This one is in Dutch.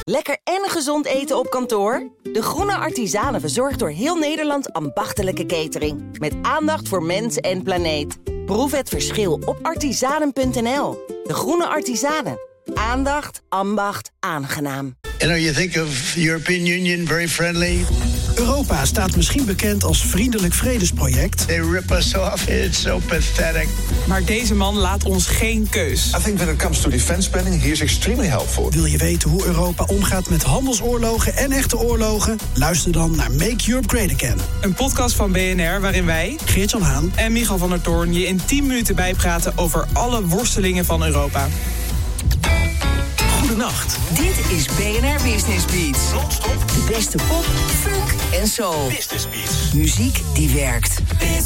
Lekker en gezond eten op kantoor? De Groene Artisanen verzorgt door heel Nederland ambachtelijke catering. Met aandacht voor mens en planeet. Proef het verschil op artisanen.nl. De Groene Artisanen. Aandacht, ambacht, aangenaam. You think of the European Union, very friendly. Europa staat misschien bekend als vriendelijk vredesproject. They rip us off. It's so pathetic. Maar deze man laat ons geen keus. I think when it comes to defense spending, he is extremely helpful. Wil je weten hoe Europa omgaat met handelsoorlogen en echte oorlogen? Luister dan naar Make Europe Great Again. Een podcast van BNR waarin wij, Geert-Jan Haan en Michal van der Toorn je in 10 minuten bijpraten over alle worstelingen van Europa. Goedenacht. Dit is BNR Business Beats. Non-stop De beste pop, funk en soul. business beats. Muziek die werkt.